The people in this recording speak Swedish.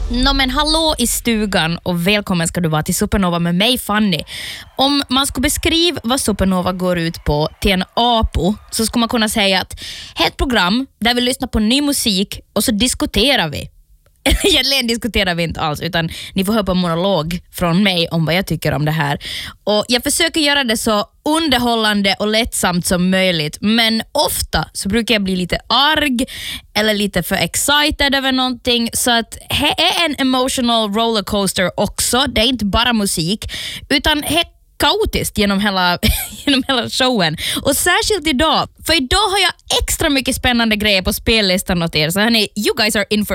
Men hallå i stugan och välkommen ska du vara till Supernova med mig Fanny. Om man ska beskriva vad Supernova går ut på till en apo så ska man kunna säga att det är ett program där vi lyssnar på ny musik och så diskuterar vi. Egentligen diskuterar vi inte alls utan ni får höra på en monolog från mig om vad jag tycker om det här. Och jag försöker göra det så underhållande och lättsamt som möjligt, men ofta så brukar jag bli lite arg eller lite för excited över någonting, så att det är en emotional rollercoaster också. Det är inte bara musik utan det är kaotiskt genom hela showen. Och särskilt idag, för idag har jag extra mycket spännande grejer på spellistan åt er. Så hörni, you guys are in for